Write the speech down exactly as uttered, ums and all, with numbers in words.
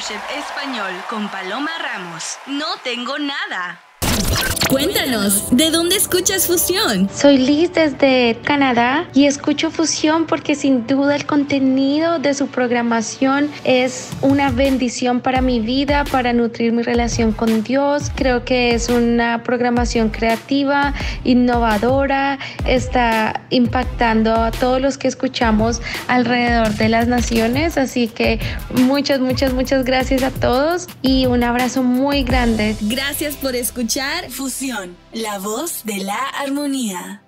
Leadership Español con Paloma Ramos. No tengo nada. Cuéntanos, ¿de dónde escuchas Fusión? Soy Liz desde Canadá y escucho Fusión porque sin duda el contenido de su programación es una bendición para mi vida, para nutrir mi relación con Dios. Creo que es una programación creativa, innovadora, está impactando a todos los que escuchamos alrededor de las naciones. Así que muchas, muchas, muchas gracias a todos y un abrazo muy grande. Gracias por escuchar Fusión, la voz de la armonía.